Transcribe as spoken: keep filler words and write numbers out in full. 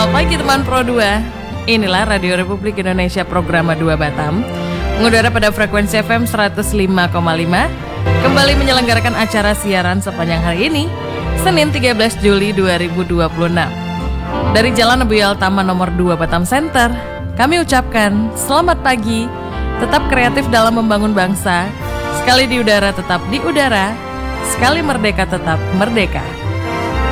Selamat pagi teman Pro dua. Inilah Radio Republik Indonesia Program dua Batam, mengudara pada frekuensi F M seratus lima koma lima, kembali menyelenggarakan acara siaran sepanjang hari ini, Senin tiga belas Juli dua ribu dua puluh enam. Dari Jalan Nebuyal Taman nomor dua Batam Center, kami ucapkan selamat pagi, tetap kreatif dalam membangun bangsa, sekali di udara tetap di udara, sekali merdeka tetap merdeka.